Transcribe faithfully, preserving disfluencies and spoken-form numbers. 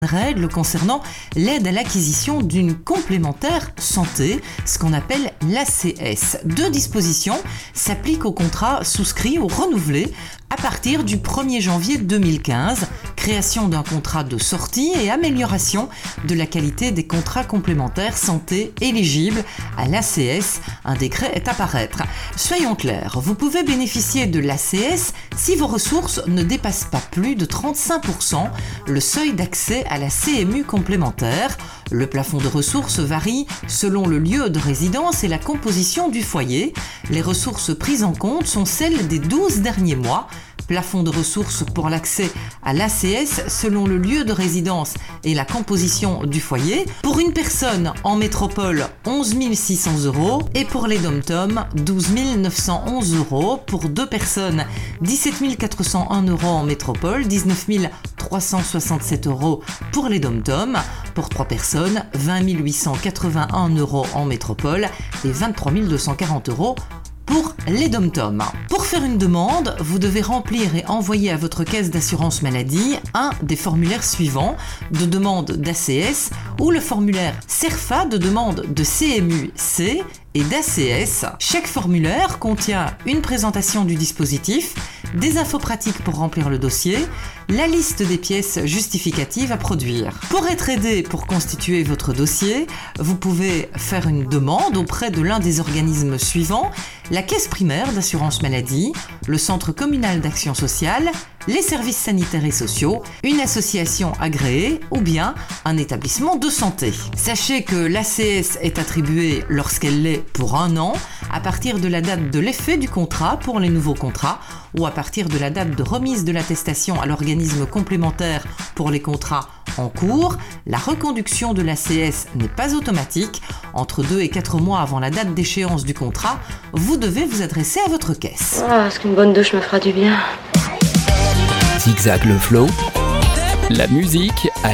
Règles concernant l'aide à l'acquisition d'une complémentaire santé, ce qu'on appelle l'A C S. Deux dispositions s'appliquent aux contrats souscrits ou renouvelés à partir du premier janvier deux mille quinze, création d'un contrat de sortie et amélioration de la qualité des contrats complémentaires santé éligibles à l'A C S. Un décret est à paraître. Soyons clairs, vous pouvez bénéficier de l'A C S si vos ressources ne dépassent pas plus de trente-cinq pour cent le seuil d'accès à la C M U complémentaire. Le plafond de ressources varie selon le lieu de résidence et la composition du foyer. Les ressources prises en compte sont celles des douze derniers mois. Plafond de ressources pour l'accès à l'A C S selon le lieu de résidence et la composition du foyer. Pour une personne en métropole, onze mille six cents euros et pour les dom-tom, douze mille neuf cent onze euros. Pour deux personnes, dix-sept mille quatre cent un euros en métropole, dix-neuf mille trois cent soixante-sept euros pour les dom-tom. Pour trois personnes, vingt mille huit cent quatre-vingt-un euros en métropole et vingt-trois mille deux cent quarante euros pour les dom-tom. Pour faire une demande, vous devez remplir et envoyer à votre caisse d'assurance maladie un des formulaires suivants de demande d'A C S ou le formulaire CERFA de demande de C M U C et d'A C S. Chaque formulaire contient une présentation du dispositif, des infos pratiques pour remplir le dossier, la liste des pièces justificatives à produire. Pour être aidé pour constituer votre dossier, vous pouvez faire une demande auprès de l'un des organismes suivants: la caisse primaire d'assurance maladie, le centre communal d'action sociale, les services sanitaires et sociaux, une association agréée ou bien un établissement de santé. Sachez que l'A C S est attribuée lorsqu'elle l'est pour un an, à partir de la date de l'effet du contrat pour les nouveaux contrats ou à partir de la date de remise de l'attestation à l'organisme complémentaire pour les contrats en cours. La reconduction de l'A C S n'est pas automatique. Entre deux et quatre mois avant la date d'échéance du contrat, vous devez vous adresser à votre caisse. Ah, est-ce qu'une bonne douche me fera du bien? Zigzag le flow, la musique à